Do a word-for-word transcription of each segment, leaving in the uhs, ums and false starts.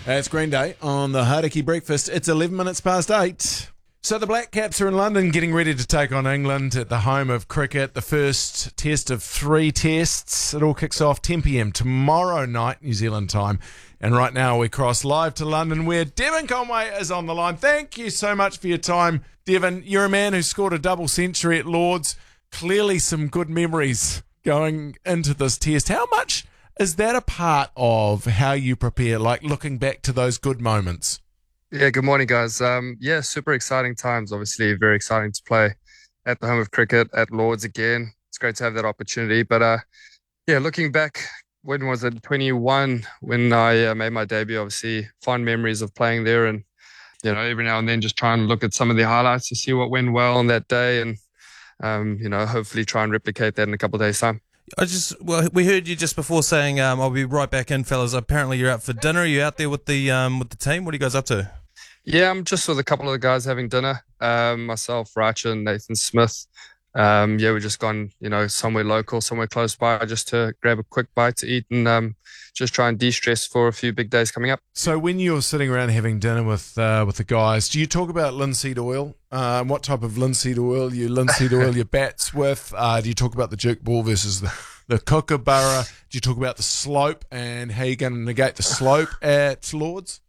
It's Green Day on the Hardiki Breakfast. It's eleven minutes past eight. So the Black Caps are in London getting ready to take on England at the home of cricket. The first test of three tests. It all kicks off ten p.m. tomorrow night, New Zealand time. And right now we cross live to London where Devon Conway is on the line. Thank you so much for your time, Devon. You're a man who scored a double century at Lords. Clearly some good memories going into this test. How much is that a part of how you prepare, like looking back to those good moments? Yeah, good morning, guys. Um, yeah, super exciting times. Obviously, very exciting to play at the home of cricket at Lords again. It's great to have that opportunity. But uh, yeah, looking back, when was it? twenty-one, when I uh, made my debut. Obviously, fond memories of playing there, and you know, every now and then just try and look at some of the highlights to see what went well on that day, and um, you know, hopefully try and replicate that in a couple of days' time. I just well, we heard you just before saying um, I'll be right back in, fellas. Apparently, you're out for dinner. Are you out there with the um, with the team? What are you guys up to? Yeah, I'm just with a couple of the guys having dinner. Um, myself, Racha, and Nathan Smith. Um, yeah, we're just gone, you know, somewhere local, somewhere close by, just to grab a quick bite to eat and um, just try and de-stress for a few big days coming up. So when you're sitting around having dinner with uh, with the guys, do you talk about linseed oil? Uh, what type of linseed oil you linseed oil your bats with? Uh, do you talk about the jerk ball versus the, the kookaburra? Do you talk about the slope and how you're going to negate the slope at Lords?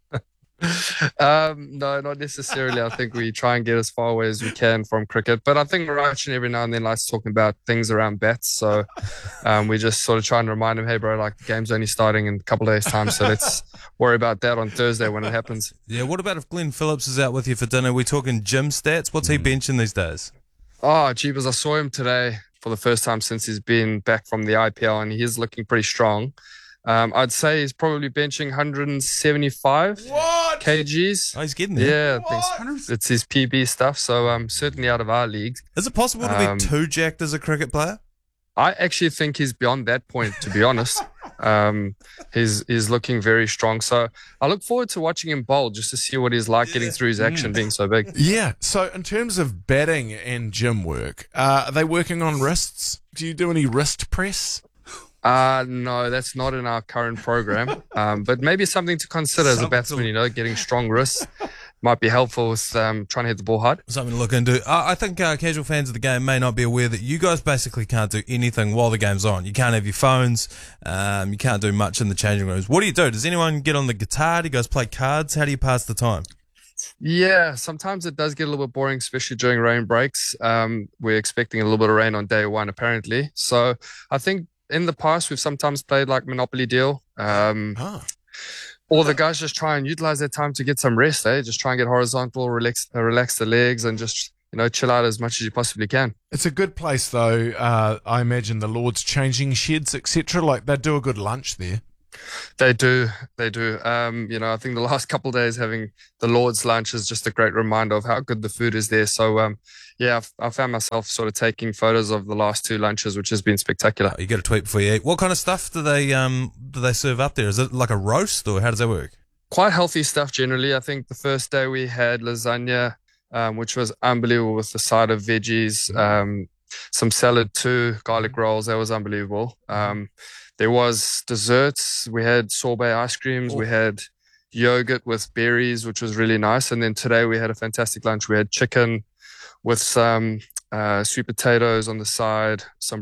um, no, not necessarily. I think we try and get as far away as we can from cricket, but I think Rachin every now and then likes talking about things around bats. So um, we just sort of try and remind him, hey, bro, like the game's only starting in a couple of days' time, so let's worry about that on Thursday when it happens. Yeah, what about if Glenn Phillips is out with you for dinner? We're talking gym stats. What's he benching these days? Oh, jeepers, I saw him today for the first time since he's been back from the I P L, and he's looking pretty strong. Um, I'd say he's probably benching one seventy-five What? kgs. Oh, he's getting there. Yeah, I think it's, it's his P B stuff, so um, certainly out of our league. Is it possible to Um, be too jacked as a cricket player? I actually think he's beyond that point, to be honest. Um, he's he's looking very strong. So I look forward to watching him bowl just to see what he's like getting through his action being so big. Yeah. So in terms of batting and gym work, uh, are they working on wrists? Do you do any wrist press? Uh, no, that's not in our current program. Um, but maybe something to consider as a batsman, you know, getting strong wrists might be helpful with um, trying to hit the ball hard. Something to look into. I I think uh, casual fans of the game may not be aware that you guys basically can't do anything while the game's on. You can't have your phones. Um, you can't do much in the changing rooms. What do you do? Does anyone get on the guitar? Do you guys play cards? How do you pass the time? Yeah, sometimes it does get a little bit boring, especially during rain breaks. Um, we're expecting a little bit of rain on day one, apparently. So I think in the past, we've sometimes played like Monopoly Deal. Um, Ah. Or the guys just try and utilize their time to get some rest, eh? Just try and get horizontal, relax, uh, relax the legs, and just, you know, chill out as much as you possibly can. It's a good place, though. Uh, I imagine the Lord's changing sheds, et cetera. Like they do a good lunch there. They do, they do. Um, you know, I think the last couple of days having the Lord's lunch is just a great reminder of how good the food is there. So, um, yeah, I've, I found myself sort of taking photos of the last two lunches, which has been spectacular. You get a tweet before you eat. What kind of stuff do they um do they serve up there? Is it like a roast or how does that work? Quite healthy stuff generally. I think the first day we had lasagna, um, which was unbelievable with the side of veggies, um, some salad too, garlic rolls. That was unbelievable. Um, there was desserts. We had sorbet ice creams. We had yogurt with berries, which was really nice. And then today we had a fantastic lunch. We had chicken with some uh, sweet potatoes on the side, some